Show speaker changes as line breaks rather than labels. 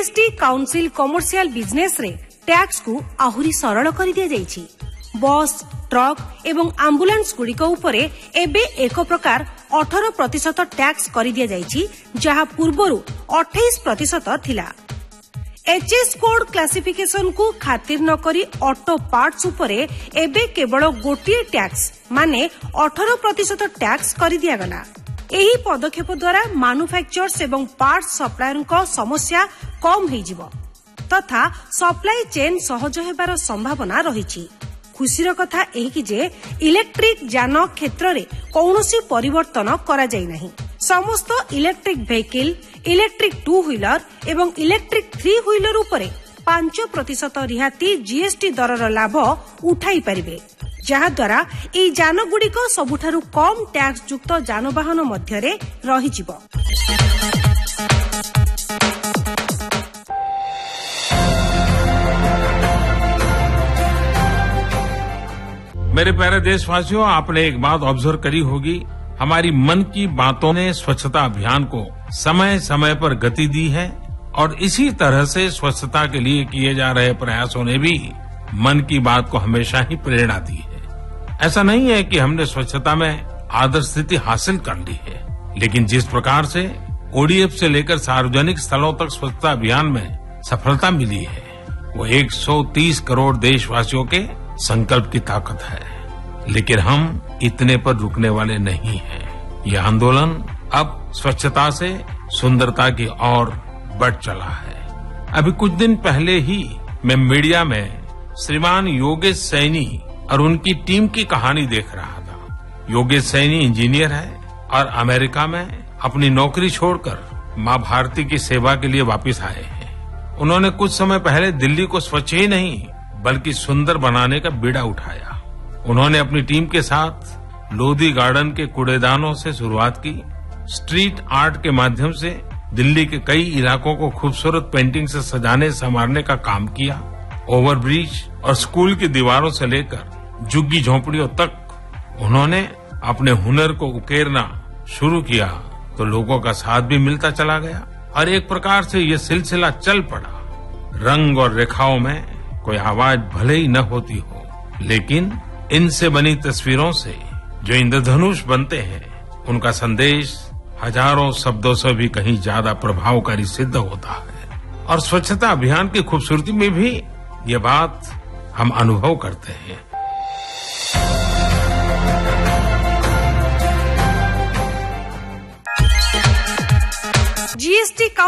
GST council commercial business रे tax को आहुरी सरल कर दिया जाइछि। बस ट्रक एवं एम्बुलेंस गुड़िक उपरे एबे एक प्रकार 18% टैक्स कर दिया जाइछि, जहा पूर्वरु 28% थिला। एचएस कोड क्लासिफिकेशन को खातिर न करी ऑटो पार्ट्स उपरे एबे केवल गोटिए टैक्स माने 18% टैक्स कर दिया गला। एही पदक्षेप द्वारा मैन्युफैक्चरर्स एवं पार्ट्स सप्लायर को समस्या कम हो जिवो तथा सप्लाई चेन सहज हेबार संभावना रहिछि। खुशीर कथा एही कि जे इलेक्ट्रिक यान क्षेत्र रे कौनसी परिवर्तन करा जाय नहीं। समस्त इलेक्ट्रिक व्हीकल, इलेक्ट्रिक 2 व्हीलर एवं इलेक्ट्रिक 3 व्हीलर उपरे 5% रिहाती जीएसटी दरर लाभ उठाई परिबे, जहा द्वारा ई यान गुड़िक सबुठारु कम टैक्स युक्त यानवाहन मध्यरे रहिजिवो।
मेरे प्यारे देशवासियों, आपने एक बात ऑब्जर्व करी होगी, हमारी मन की बातों ने स्वच्छता अभियान को समय समय पर गति दी है और इसी तरह से स्वच्छता के लिए किए जा रहे प्रयासों ने भी मन की बात को हमेशा ही प्रेरणा दी है। ऐसा नहीं है कि हमने स्वच्छता में आदर्श स्थिति हासिल कर ली है, लेकिन जिस प्रकार से ओडीएफ से लेकर सार्वजनिक स्थलों तक स्वच्छता अभियान में सफलता मिली है, वो 130 करोड़ देशवासियों के संकल्प की ताकत है। लेकिन हम इतने पर रुकने वाले नहीं हैं। ये आंदोलन अब स्वच्छता से सुंदरता की ओर बढ़ चला है। अभी कुछ दिन पहले ही मैं मीडिया में श्रीमान योगेश सैनी और उनकी टीम की कहानी देख रहा था। योगेश सैनी इंजीनियर है और अमेरिका में अपनी नौकरी छोड़कर माँ भारती की सेवा के लिए वापस आए हैं। उन्होंने कुछ समय पहले दिल्ली को स्वच्छ ही नहीं बल्कि सुंदर बनाने का बीड़ा उठाया। उन्होंने अपनी टीम के साथ लोधी गार्डन के कूड़ेदानों से शुरुआत की, स्ट्रीट आर्ट के माध्यम से दिल्ली के कई इलाकों को खूबसूरत पेंटिंग से सजाने संवारने का काम किया। ओवरब्रिज और स्कूल की दीवारों से लेकर झुग्गी झोंपड़ियों तक उन्होंने अपने हुनर को उकेरना शुरू किया, तो लोगों का साथ भी मिलता चला गया और एक प्रकार से ये सिलसिला चल पड़ा। रंग और रेखाओं में कोई आवाज भले ही न होती हो, लेकिन इनसे बनी तस्वीरों से जो इंद्रधनुष बनते हैं, उनका संदेश हजारों शब्दों से भी कहीं ज्यादा प्रभावकारी सिद्ध होता है। और स्वच्छता अभियान की खूबसूरती में भी ये बात हम अनुभव करते हैं।
जीएसटी